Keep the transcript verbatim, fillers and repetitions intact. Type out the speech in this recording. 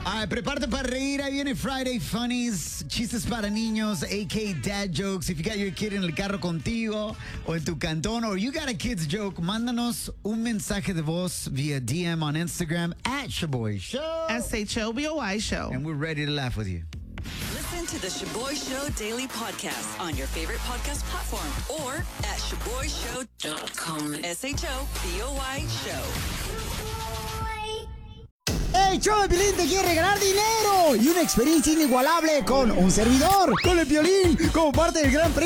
Ay, prepárate para reír. Ahí viene Friday Funnies. Chistes para niños, a k a. Dad Jokes. If you got your kid en el carro contigo o en tu cantón, or you got a kid's joke, mándanos un mensaje de voz via D M on Instagram at Shaboy Show. S H O B O Y Show. And we're ready to laugh with you. Listen to the Shaboy Show Daily Podcast on your favorite podcast platform or at shaboy show dot com. S H O B O Y Show. ¡Hey, show de Piolín te quiere regalar dinero! Y una experiencia inigualable con un servidor, con el Piolín, como parte del Gran Premio